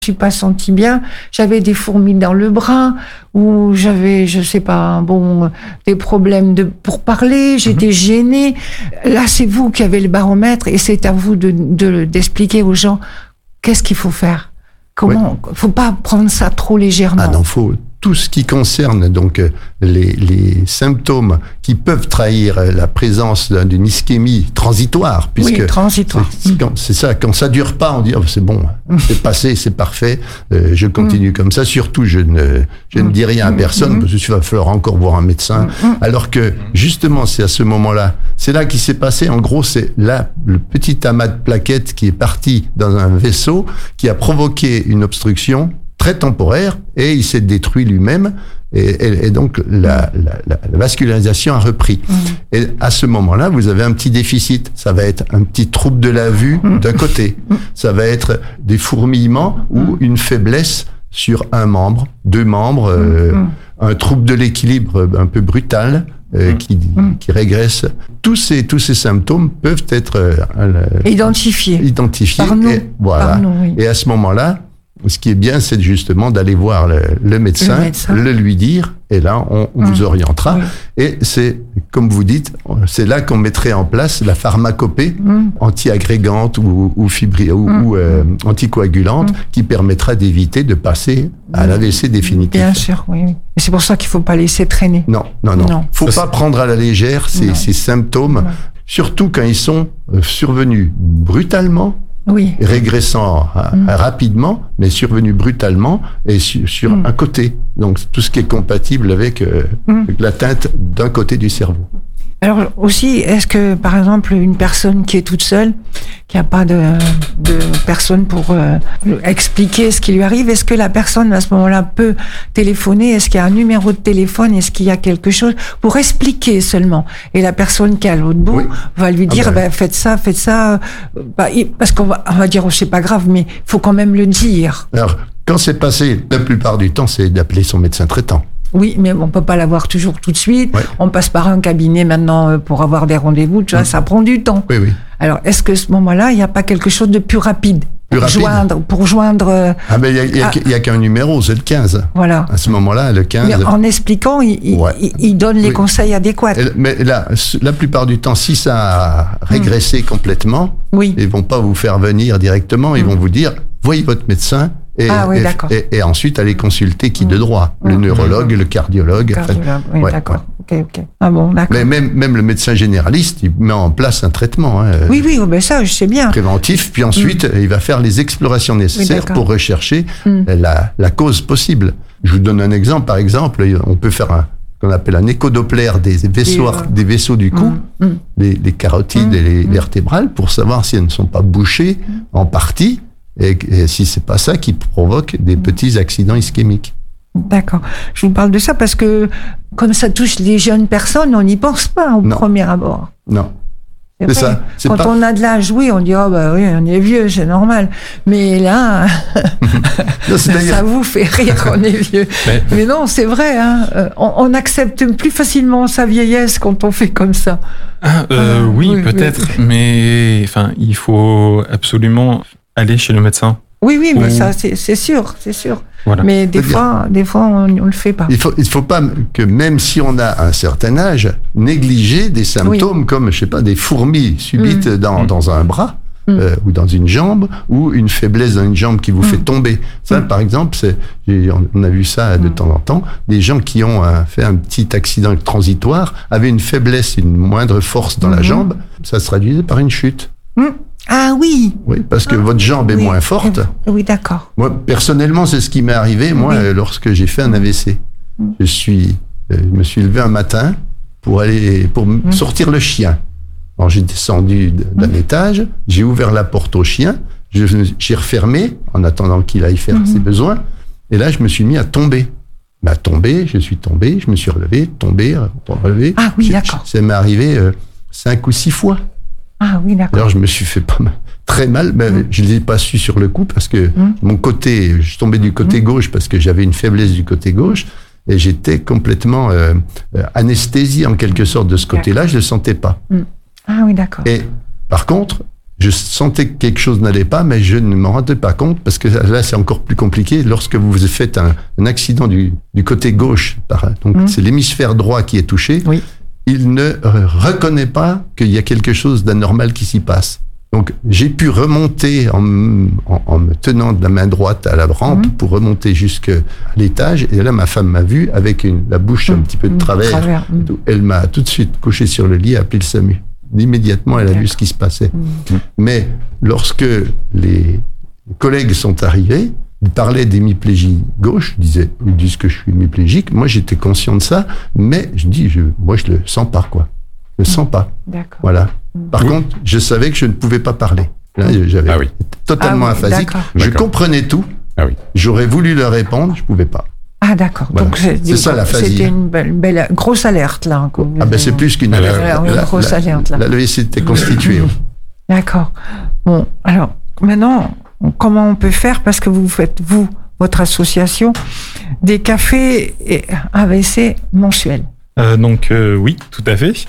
Je suis pas sentie bien. J'avais des fourmis dans le bras, ou j'avais, je sais pas, des problèmes pour parler. J'étais gênée. Là, c'est vous qui avez le baromètre, et c'est à vous d'expliquer aux gens qu'est-ce qu'il faut faire. Comment, faut pas prendre ça trop légèrement. Ah non, faut tout ce qui concerne donc les symptômes qui peuvent trahir la présence d'une ischémie transitoire, puisque transitoire. C'est ça, quand ça dure pas, on dit c'est bon, c'est passé, c'est parfait, je continue comme ça. Surtout, je ne dis rien à personne parce qu'il va falloir encore voir un médecin. Alors que justement, c'est à ce moment-là, c'est là qu'il s'est passé. En gros, c'est là le petit amas de plaquettes qui est parti dans un vaisseau qui a provoqué une obstruction très temporaire, et il s'est détruit lui-même, et donc la vascularisation a repris. Et à ce moment-là, vous avez un petit déficit. Ça va être un petit trouble de la vue d'un côté. Ça va être des fourmillements ou une faiblesse sur un membre, deux membres, un trouble de l'équilibre un peu brutal, qui régresse. Tous ces symptômes peuvent être identifiés. Par nous. Et voilà. Par nous, oui. Et à ce moment-là, ce qui est bien, c'est justement d'aller voir le médecin, le lui dire, et là, on vous orientera. Oui. Et c'est, comme vous dites, c'est là qu'on mettrait en place la pharmacopée antiagrégante ou anticoagulante qui permettra d'éviter de passer à l'AVC définitif. Bien sûr, oui. Et c'est pour ça qu'il ne faut pas laisser traîner. Non. Faut pas prendre à la légère ces symptômes, surtout quand ils sont survenus brutalement. Régressant rapidement, mais survenu brutalement et sur un côté. Donc tout ce qui est compatible avec l'atteinte d'un côté du cerveau. Alors aussi, est-ce que par exemple une personne qui est toute seule, qui n'a pas de personne pour expliquer ce qui lui arrive, est-ce que la personne à ce moment-là peut téléphoner? Est-ce qu'il y a un numéro de téléphone? Est-ce qu'il y a quelque chose pour expliquer seulement? Et la personne qui est à l'autre bout va lui dire faites ça. Parce qu'on va dire c'est pas grave, mais il faut quand même le dire. Alors quand c'est passé, la plupart du temps, c'est d'appeler son médecin traitant. Oui, mais on peut pas l'avoir toujours tout de suite. On passe par un cabinet maintenant pour avoir des rendez-vous. Tu vois, ça prend du temps. Oui. Alors, est-ce que ce moment-là, il n'y a pas quelque chose de plus rapide pour joindre. Il y a qu'un numéro, c'est le 15. Voilà. À ce moment-là, le 15. Mais en expliquant, il donne les conseils adéquats. Mais là, la plupart du temps, si ça a régressé complètement, ils vont pas vous faire venir directement. Ils vont vous dire, voyez votre médecin. Et ensuite aller consulter qui de droit, le neurologue, le cardiologue. D'accord. Ok. Ah bon, d'accord. Mais même le médecin généraliste, il met en place un traitement. Oui, ça, je sais bien. Préventif, puis ensuite, il va faire les explorations nécessaires pour rechercher la cause possible. Je vous donne un exemple. Par exemple, on peut faire qu'on appelle un échodoppler des vaisseaux du cou, les carotides et les vertébrales, pour savoir si elles ne sont pas bouchées en partie. Et si c'est pas ça qui provoque des petits accidents ischémiques. D'accord. Je vous parle de ça parce que comme ça touche les jeunes personnes, on n'y pense pas au premier abord. Non. C'est ça. Quand on a de l'âge, on dit on est vieux, c'est normal. Mais là, ça vous fait rire, on est vieux. Mais non, c'est vrai. On accepte plus facilement sa vieillesse quand on fait comme ça. Oui, peut-être. Mais il faut absolument aller chez le médecin. Oui, mais ça, c'est sûr. Voilà. Mais des fois, on le fait pas. Il faut pas que, même si on a un certain âge, négliger des symptômes comme, des fourmis subites dans un bras, ou dans une jambe, ou une faiblesse dans une jambe qui vous fait tomber. Ça, par exemple, on a vu ça de temps en temps. Des gens qui ont fait un petit accident transitoire avaient une faiblesse, une moindre force dans la jambe. Ça se traduisait par une chute. Ah oui. Oui, parce que votre jambe est moins forte. Oui, d'accord. Moi, personnellement, c'est ce qui m'est arrivé, lorsque j'ai fait un AVC. Je me suis levé un matin pour sortir le chien. Alors, j'ai descendu d'un étage, j'ai ouvert la porte au chien, j'ai refermé en attendant qu'il aille faire ses besoins. Et là, je me suis mis à tomber. Je suis tombé, je me suis relevé, tombé, relevé. Ah oui, d'accord. Ça m'est arrivé 5 ou 6 fois. Ah oui, d'accord. Alors, je me suis fait très mal, mais je ne l'ai pas su sur le coup parce que je suis tombé du côté gauche parce que j'avais une faiblesse du côté gauche et j'étais complètement anesthésié en quelque sorte de ce côté-là, je ne le sentais pas. Ah oui, d'accord. Et par contre, Je sentais que quelque chose n'allait pas, mais je ne m'en rendais pas compte parce que là, c'est encore plus compliqué. Lorsque vous faites un accident du côté gauche, donc c'est l'hémisphère droit qui est touché, Oui. il ne reconnaît pas qu'il y a quelque chose d'anormal qui s'y passe. Donc, j'ai pu remonter en me tenant de la main droite à la rampe pour remonter jusqu'à l'étage. Et là, ma femme m'a vu avec la bouche un petit peu de travers. Elle m'a tout de suite couché sur le lit et appelé le SAMU. Immédiatement, elle a vu ce qui se passait. Mais lorsque les collègues sont arrivés, ils parlaient d'hémiplégie gauche, ils disent que je suis hémiplégique. Moi, j'étais conscient de ça, mais moi, je le sens pas, quoi. Je le sens pas. D'accord. Voilà. Par contre, je savais que je ne pouvais pas parler. Là, j'avais totalement aphasique. D'accord. Je comprenais tout. J'aurais voulu leur répondre, je pouvais pas. Ah d'accord. Voilà. Donc c'est ça l'aphasie. C'était une belle grosse alerte là. C'est plus qu'une alerte. Une grosse alerte là. L'AVC était constitué. D'accord. Bon, alors maintenant, comment on peut faire, parce que vous faites votre association, des cafés AVC mensuels. Oui, tout à fait.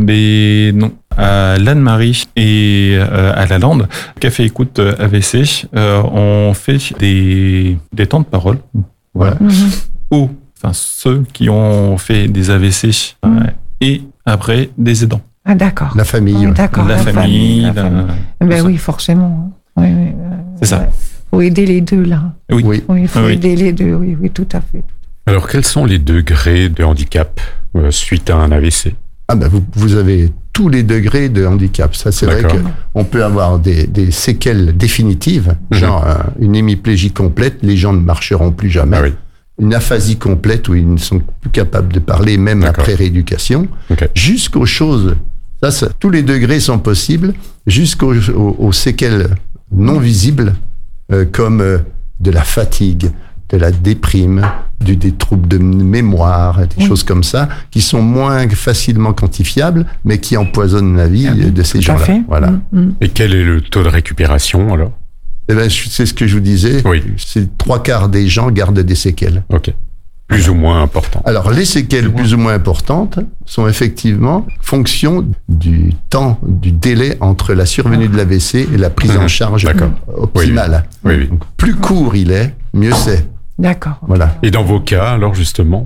Mais non, à l'Anne-Marie et à la Lande, Café Écoute AVC, on fait des temps de parole. Voilà. Ou ceux qui ont fait des AVC et après des aidants. Ah d'accord. La famille. D'accord. La famille. Oui, forcément. Oui, c'est ça. Faut aider les deux là. Oui. Il faut aider les deux. Oui, tout à fait. Alors, quels sont les degrés de handicap suite à un AVC ? Vous avez tous les degrés de handicap. Ça, c'est vrai qu'on peut avoir des séquelles définitives, genre une hémiplégie complète, les gens ne marcheront plus jamais. Une aphasie complète où ils ne sont plus capables de parler, même après rééducation. Jusqu'aux choses, tous les degrés sont possibles, jusqu'aux séquelles non visibles, comme de la fatigue, de la déprime, des troubles de mémoire, des choses comme ça, qui sont moins facilement quantifiables, mais qui empoisonnent la vie de ces gens-là. Voilà. Et quel est le taux de récupération, alors ? C'est ce que je vous disais. C'est 3/4 des gens gardent des séquelles. Plus ou moins importantes. Alors, les séquelles plus ou moins importantes sont effectivement fonction du temps, du délai entre la survenue de l'AVC et la prise en charge optimale. Donc, plus court il est, mieux c'est. D'accord. Voilà. Et dans vos cas, alors justement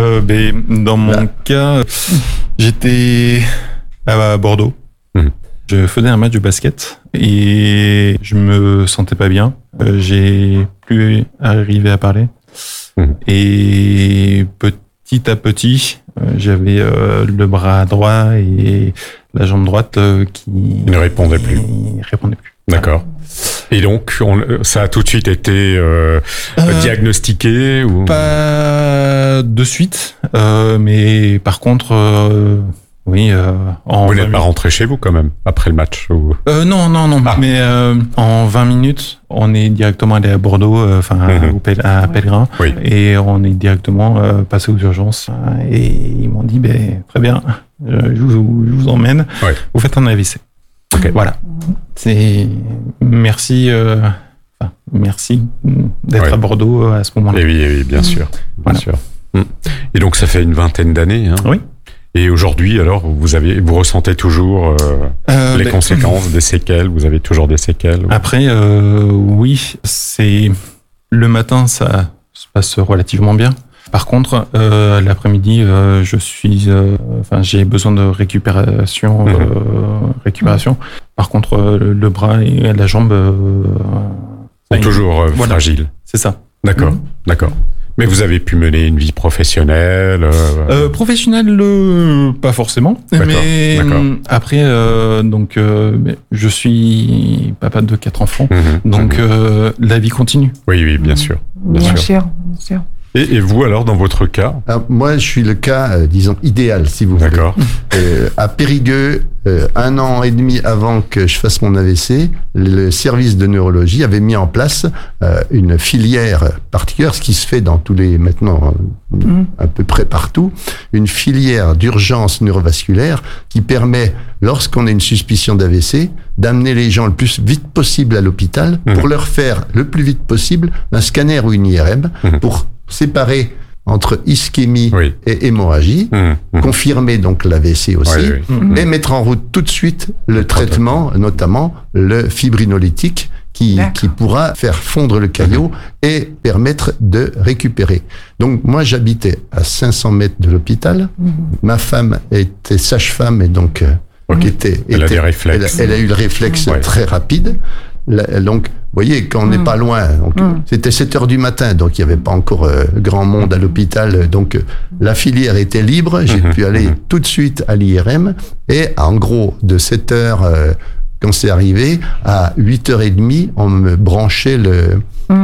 Dans mon cas, j'étais à Bordeaux. Je faisais un match de basket et je me sentais pas bien. J'ai plus arrivé à parler. Et petit à petit, j'avais le bras droit et la jambe droite qui ne répondait plus. D'accord. Et donc, ça a tout de suite été diagnostiqué ou... Pas de suite, mais par contre... vous n'êtes pas rentré chez vous quand même après le match ou... Non. Mais en 20 minutes, on est directement allé à Bordeaux, à Pellegrin, et on est directement passé aux urgences. Et ils m'ont dit, très bien, je vous emmène. Vous faites un AVC. Voilà. Merci d'être à Bordeaux à ce moment-là. Oui, bien sûr. Bien sûr. Et donc ça fait une vingtaine d'années. Oui. Et aujourd'hui, alors, vous ressentez toujours les conséquences des séquelles. Vous avez toujours des séquelles. Après, oui, c'est le matin, ça se passe relativement bien. Par contre, l'après-midi, j'ai besoin de récupération. Par contre, le bras et la jambe sont toujours fragiles. C'est ça. D'accord. Mais vous avez pu mener une vie professionnelle Professionnelle, pas forcément. Mais après, je suis papa de 4 enfants, donc la vie continue. Oui, bien sûr. Bien sûr. Et vous, alors, dans votre cas ? Moi, je suis le cas, disons, idéal, si vous voulez. D'accord. À Périgueux, 1 an et demi avant que je fasse mon AVC, le service de neurologie avait mis en place une filière particulière, ce qui se fait dans maintenant, à peu près partout, une filière d'urgence neurovasculaire qui permet, lorsqu'on a une suspicion d'AVC, d'amener les gens le plus vite possible à l'hôpital pour leur faire le plus vite possible un scanner ou une IRM pour séparer entre ischémie et hémorragie, confirmer donc l'AVC aussi, et mettre en route tout de suite le traitement, notamment le fibrinolytique, qui pourra faire fondre le caillot et permettre de récupérer. Donc moi j'habitais à 500 mètres de l'hôpital, ma femme était sage-femme et donc elle a des réflexes. Elle a eu le réflexe très rapide. Donc, vous voyez, quand on n'est pas loin, donc, c'était 7h du matin, donc il n'y avait pas encore grand monde à l'hôpital, donc la filière était libre, j'ai pu aller tout de suite à l'IRM, et en gros, de 7h, quand c'est arrivé, à 8h30, on me branchait le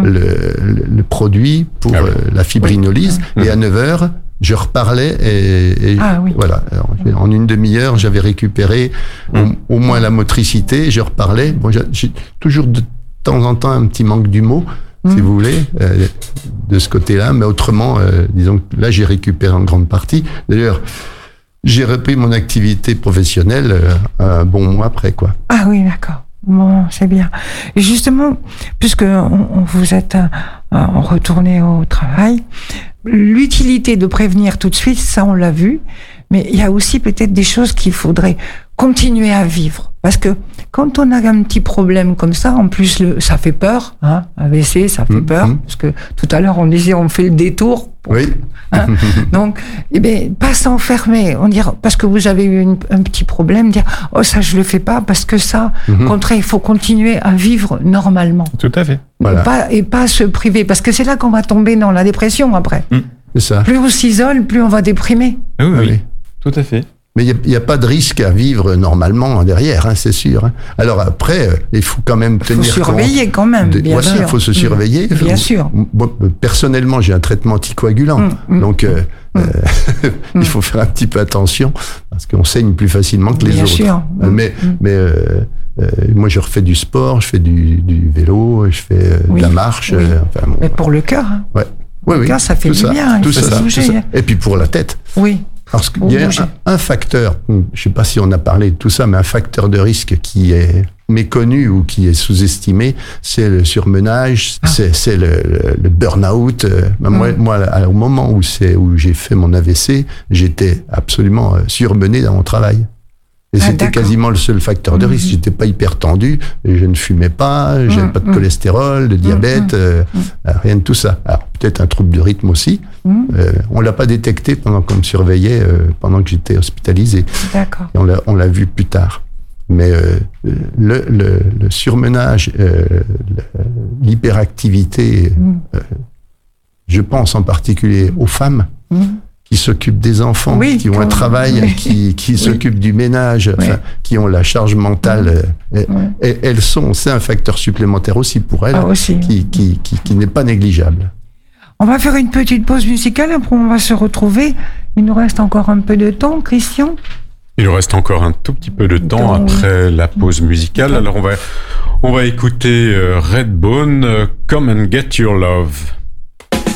produit pour la fibrinolyse, et à 9h, je reparlais et voilà. Alors, en une demi-heure, j'avais récupéré au moins la motricité. Je reparlais. Bon, j'ai toujours de temps en temps un petit manque du mot, si vous voulez, de ce côté-là. Mais autrement, disons que là, j'ai récupéré en grande partie. D'ailleurs, j'ai repris mon activité professionnelle un bon mois après, quoi. Ah oui, d'accord. Bon, c'est bien. Et justement, puisque vous êtes retourné au travail, l'utilité de prévenir tout de suite, ça on l'a vu, mais il y a aussi peut-être des choses qu'il faudrait continuer à vivre. Parce que quand on a un petit problème comme ça, en plus ça fait peur, hein, AVC, ça fait peur, parce que tout à l'heure on disait on fait le détour. Hein, donc, pas s'enfermer, on dirait, parce que vous avez eu un petit problème, dire oh ça je le fais pas parce que ça, au contraire il faut continuer à vivre normalement. Tout à fait. Voilà. Et pas se priver, parce que c'est là qu'on va tomber dans la dépression après. C'est ça. Plus on s'isole, plus on va déprimer. Oui, tout à fait. Mais il n'y a pas de risque à vivre normalement derrière, hein, c'est sûr. Hein. Alors après, il faut quand même tenir compte. Il faut surveiller quand même, bien sûr. Il faut se surveiller. Bien sûr. Moi, personnellement, j'ai un traitement anticoagulant. Donc, il faut faire un petit peu attention, parce qu'on saigne plus facilement que les autres. Sûr. Mais moi, je refais du sport, je fais du vélo, je fais de la marche. Mais pour le cœur. Hein. Le cœur, ça fait du bien. Tout ça. Et puis pour la tête. Oui. Parce qu'il y a un facteur, je ne sais pas si on a parlé de tout ça, mais un facteur de risque qui est méconnu ou qui est sous-estimé, c'est le surmenage, c'est le burn-out. Moi, au moment où j'ai fait mon AVC, j'étais absolument surmené dans mon travail. Et c'était quasiment le seul facteur de risque. J'étais pas hyper tendu, je ne fumais pas, j'avais pas de cholestérol, de diabète, rien de tout ça. Alors peut-être un trouble de rythme aussi. On l'a pas détecté pendant qu'on me surveillait, pendant que j'étais hospitalisé. D'accord. Et on l'a vu plus tard. Mais le surmenage, l'hyperactivité, je pense en particulier aux femmes. Qui s'occupent des enfants, qui ont un travail, qui s'occupent du ménage, qui ont la charge mentale. Et c'est un facteur supplémentaire aussi pour elles, qui n'est pas négligeable. On va faire une petite pause musicale, après on va se retrouver. Il nous reste encore un peu de temps, Christian. Il nous reste encore un tout petit peu de temps après la pause musicale. Alors on va écouter Redbone, Come and Get Your Love.